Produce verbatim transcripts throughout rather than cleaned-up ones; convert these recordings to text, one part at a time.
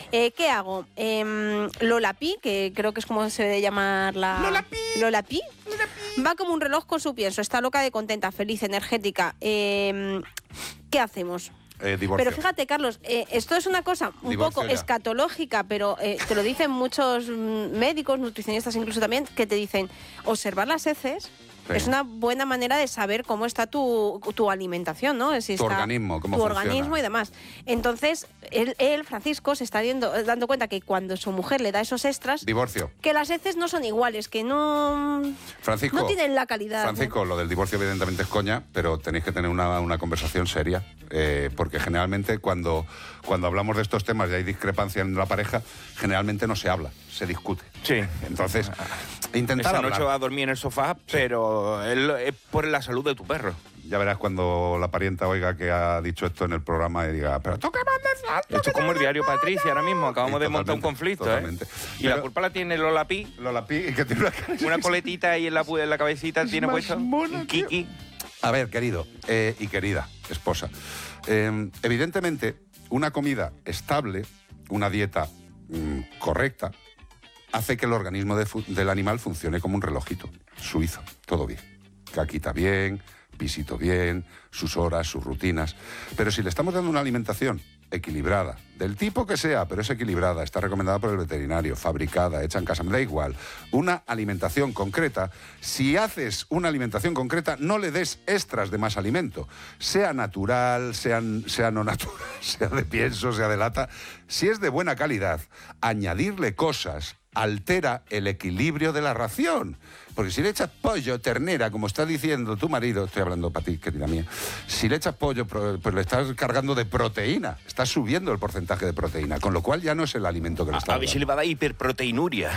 Eh, ¿Qué hago? Eh, Lolapi, que creo que es como se debe llamar la... Lolapi. Lolapi. Lolapi. Va como un reloj con su pienso. Está loca de contenta, feliz, energética. Eh, ¿Qué hacemos? Eh, divorcio. Pero fíjate, Carlos, eh, esto es una cosa un Divorcio poco ya. escatológica, pero eh, te lo dicen muchos mm, médicos, nutricionistas incluso también, que te dicen, observar las heces Sí. es una buena manera de saber cómo está tu, tu alimentación, ¿no? Si Tu está, organismo, cómo tu funciona. organismo y demás. Entonces, él, él, Francisco, se está dando, dando cuenta que cuando su mujer le da esos extras, Divorcio. que las heces no son iguales, que no, Francisco, no tienen la calidad. Francisco, lo del divorcio evidentemente es coña, pero tenéis que tener una, una conversación seria, eh, porque generalmente cuando, cuando hablamos de estos temas y hay discrepancia en la pareja, generalmente no se habla, se discute. Sí. Entonces, intentar Esa hablar. noche va a dormir en el sofá, pero es, es por la salud de tu perro. Ya verás cuando la parienta oiga que ha dicho esto en el programa y diga, pero tú qué mandas. Esto es como el diario Patricia ahora mismo. Acabamos Sí, de montar un totalmente, conflicto, totalmente. ¿eh? Y Pero- la culpa la tiene Lola Pi. Lola Pi, que tiene una cara- Una coletita ahí en la, pu- en la cabecita Es tiene más puesto. mona, un tío. Kiki. A ver, querido eh, y querida esposa, eh, evidentemente una comida estable, una dieta mm, correcta, hace que el organismo de fu- del animal funcione como un relojito suizo, todo bien. Caquita bien, pisito bien, sus horas, sus rutinas. Pero si le estamos dando una alimentación equilibrada, del tipo que sea, pero es equilibrada, está recomendada por el veterinario, fabricada, hecha en casa, me da igual, una alimentación concreta, si haces una alimentación concreta, no le des extras de más alimento, sea natural, sea, sea no natural, sea de pienso, sea de lata, si es de buena calidad, añadirle cosas altera el equilibrio de la ración. Porque si le echas pollo, ternera, como está diciendo tu marido, estoy hablando para ti, querida mía, si le echas pollo, pues le estás cargando de proteína, estás subiendo el porcentaje de proteína, con lo cual ya no es el alimento que le A, estás a ver si le dando. va a dar hiperproteinuria.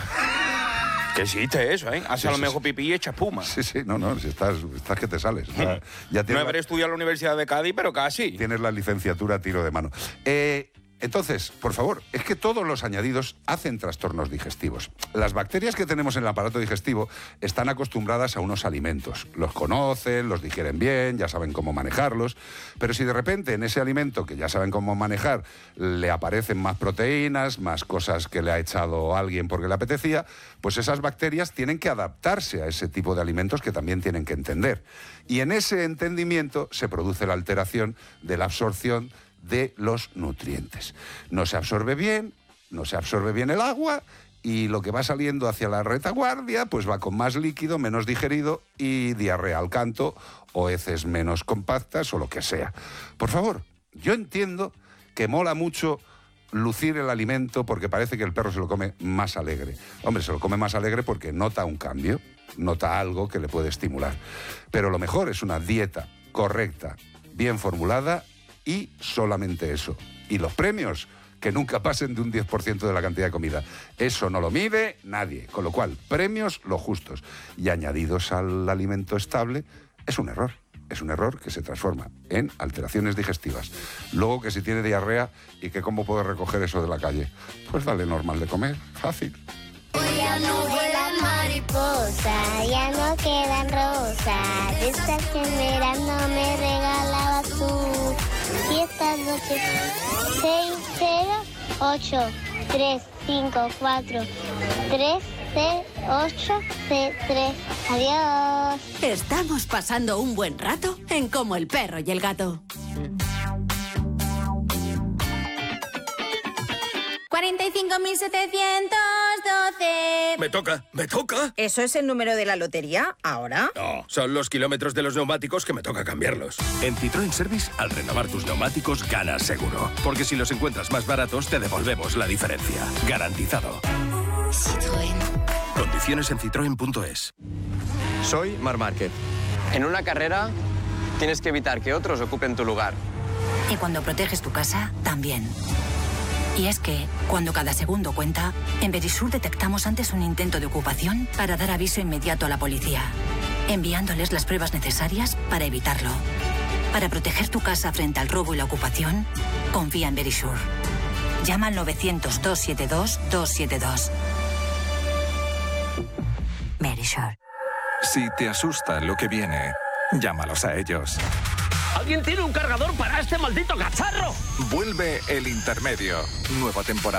Que existe eso, ¿eh? Hace Sí, a lo sí, mejor sí. pipí y echa espuma. Sí, sí, no, no, si estás, estás que te sales. Ya, ya No tienes, habré la, estudiado en la Universidad de Cádiz, pero casi. tienes la licenciatura a tiro de mano. Eh... Entonces, por favor, es que todos los añadidos hacen trastornos digestivos. Las bacterias que tenemos en el aparato digestivo están acostumbradas a unos alimentos. Los conocen, los digieren bien, ya saben cómo manejarlos. Pero si de repente en ese alimento que ya saben cómo manejar le aparecen más proteínas, más cosas que le ha echado alguien porque le apetecía, pues esas bacterias tienen que adaptarse a ese tipo de alimentos que también tienen que entender. Y en ese entendimiento se produce la alteración de la absorción de los nutrientes. No se absorbe bien, no se absorbe bien el agua y lo que va saliendo hacia la retaguardia pues va con más líquido, menos digerido y diarrea al canto o heces menos compactas o lo que sea. Por favor, yo entiendo que mola mucho lucir el alimento porque parece que el perro se lo come más alegre. Hombre, se lo come más alegre porque nota un cambio, nota algo que le puede estimular. Pero lo mejor es una dieta correcta, bien formulada y solamente eso. Y los premios, que nunca pasen de un diez por ciento de la cantidad de comida. Eso no lo mide nadie. Con lo cual, premios lo justos. Y añadidos al alimento estable, es un error. Es un error que se transforma en alteraciones digestivas. Luego que si tiene diarrea y que cómo puede recoger eso de la calle. Pues dale normal de comer, fácil. Ya no vuelan mariposas, ya no quedan rosas. Estas que en verano me regalabas tú. Y esta noche, seis cero ocho tres cinco cuatro tres cero ocho tres. Adiós. Estamos pasando un buen rato en Como el perro y el gato. cuarenta y cinco mil setecientos doce. Me toca, me toca. ¿Eso es el número de la lotería ahora? No, son los kilómetros de los neumáticos que me toca cambiarlos. En Citroën Service, al renovar tus neumáticos, ganas seguro. Porque si los encuentras más baratos, te devolvemos la diferencia. Garantizado. Citroën. Condiciones en citroen punto es. Soy Marc Márquez. En una carrera tienes que evitar que otros ocupen tu lugar. Y cuando proteges tu casa, también. Y es que, cuando cada segundo cuenta, en Verisur detectamos antes un intento de ocupación para dar aviso inmediato a la policía, enviándoles las pruebas necesarias para evitarlo. Para proteger tu casa frente al robo y la ocupación, confía en Verisur. Llama al novecientos, doscientos setenta y dos, doscientos setenta y dos. Verisur. Si te asusta lo que viene, llámalos a ellos. ¿Alguien tiene un cargador para este maldito cacharro? Vuelve El Intermedio. Nueva temporada.